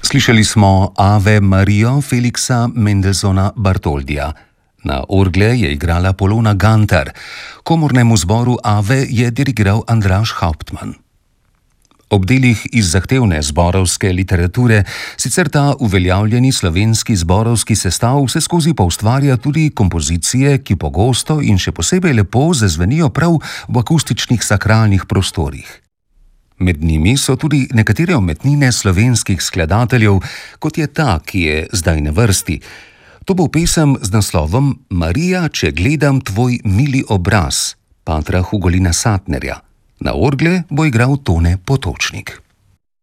Slišali smo Ave Marijo Feliksa Mendelssohna Bartholdija. Na orgle je igrala Polona Gantar, komornemu zboru Ave je dirigiral Andraž Hauptmann. Ob delih iz zahtevne zborovske literature sicer ta uveljavljeni slovenski zborovski sestav vseskozi poustvarja tudi kompozicije, ki pogosto in še posebej lepo zazvenijo prav v akustičnih sakralnih prostorih. Med njimi so tudi nekatere umetnine slovenskih skladateljev, kot je ta, ki je zdaj na vrsti. To bo pesem z naslovom Marija, če gledam tvoj mili obraz, patra Hugolina Satnerja. Na orgle bo igral Tone Potočnik.